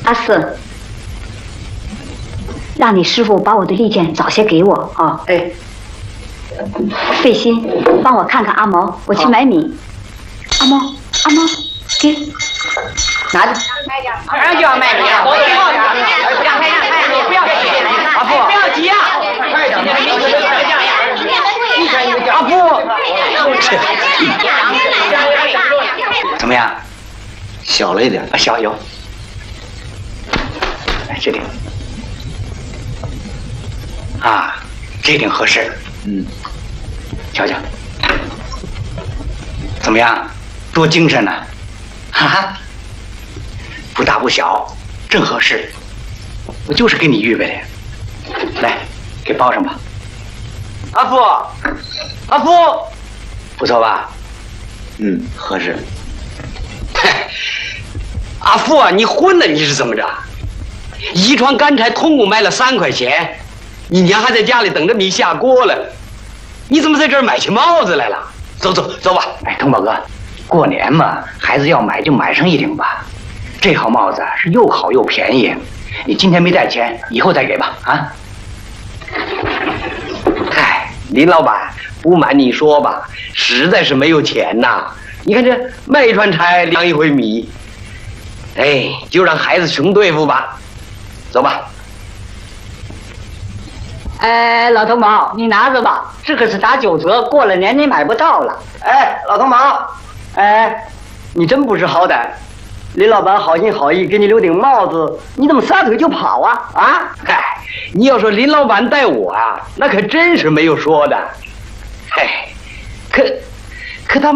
阿四，让你师傅把我的利剑早些给我啊！ 哎， 费心，帮我看看阿毛，我去买米。阿毛，给，拿着。 马上就要卖米了，不要急，阿父，不要急啊！阿父， 怎么样？小了一点， 小有。来这顶，啊，这顶合适。 嗯， 瞧瞧，怎么样？多精神呢！哈哈，不大不小，正合适。我就是给你预备的。来，给包上吧。阿父，阿父，不错吧？ 嗯，合适。 阿父啊，你混了，你是怎么着？一床干柴通共卖了3块钱，你娘还在家里等着米下锅了，你怎么在这儿买起帽子来了？走吧。哎，通宝哥，过年嘛，孩子要买就买上一顶吧。这号帽子是又好又便宜，你今天没带钱，以后再给吧。啊？嗨，林老板，不瞒你说吧，实在是没有钱呐。你看这卖一串柴量一回米，哎，就让孩子穷对付吧。走吧。 哎，老头毛，你拿着吧，这可是打9折，过了年你买不到了。 哎，老头毛， 哎，你真不识好歹，林老板好心好意给你留顶帽子，你怎么撒腿就跑啊？啊？ 嗨，你要说林老板带我啊，那可真是没有说的。嘿，可他。